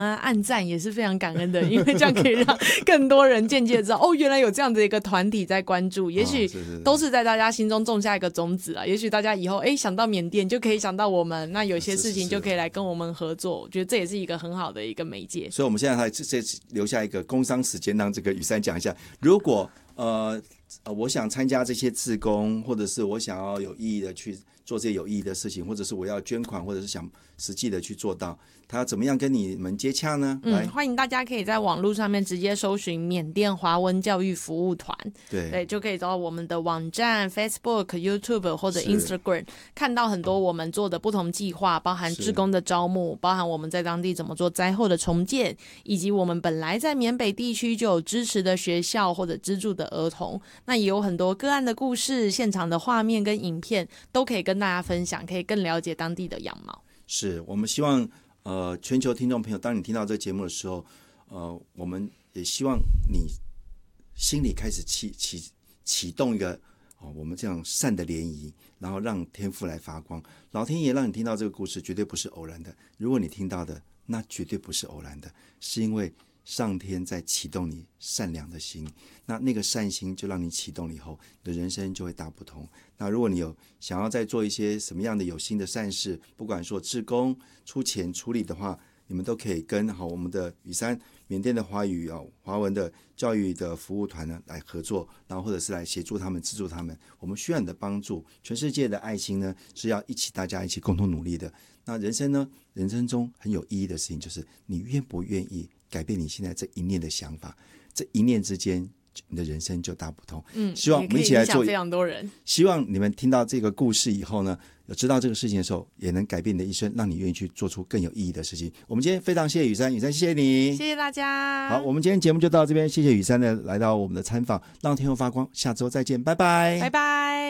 按赞也是非常感恩的，因为这样可以让更多人间接知道哦，原来有这样的一个团体在关注，也许都是在大家心中种下一个种子啊。也许大家以后想到缅甸就可以想到我们，那有些事情就可以来跟我们合作。我觉得这也是一个很好的一个媒介。 所以我们现在还留下一个工商时间，让这个雨珊讲一下，如果我想参加这些志工，或者是我想要有意义的去做这些有意义的事情，或者是我要捐款，或者是想实际的去做到，他要怎么样跟你们接洽呢？ 欢迎大家可以在网络上面直接搜寻缅甸华文教育服务团，对，就可以找到我们的网站 Facebook、YouTube 或者 Instagram， 看到很多我们做的不同计划，包含志工的招募，包含我们在当地怎么做灾后的重建，以及我们本来在缅北地区就有支持的学校或者资助的儿童，那也有很多个案的故事、现场的画面跟影片都可以跟大家分享，可以更了解当地的样貌。是我们希望全球听众朋友，当你听到这个节目的时候，我们也希望你心里开始启动一个我们这样善的涟漪，然后让天父来发光。老天爷让你听到这个故事绝对不是偶然的，如果你听到的那绝对不是偶然的，是因为上天在启动你善良的心，那个善心就让你启动了以后，你的人生就会大不同。那如果你有想要再做一些什么样的有心的善事，不管说志工出钱出力的话，你们都可以跟我们的雨珊缅甸的华文的教育的服务团呢来合作，然后或者是来协助他们资助他们。我们需要你的帮助，全世界的爱心呢是要大家一起共同努力的。那人生中很有意义的事情就是你愿不愿意改变你现在这一念的想法，这一念之间你的人生就大不同。希望我们一起来做， 非常多人。 希望你们听到这个故事以后呢，有知道这个事情的时候，也能改变你的一生，让你愿意去做出更有意义的事情。我们今天非常谢谢雨珊，谢谢你， 谢谢大家。 好，我们今天节目就到这边，谢谢雨珊的来到我们的参访，让天后发光，下周再见，拜拜， 拜拜。